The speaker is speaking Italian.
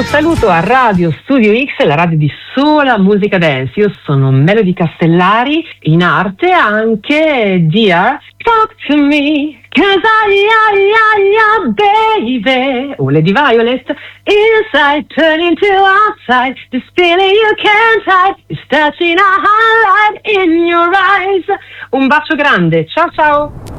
Un saluto a Radio Studio X, la radio di sola musica dance. Io sono Melody Castellari, in arte anche Dear Talk to Me, cause baby. Oh, Lady Violet, inside turning to outside, this feeling you can't hide, is touching a highlight in your eyes. Un bacio grande, ciao ciao.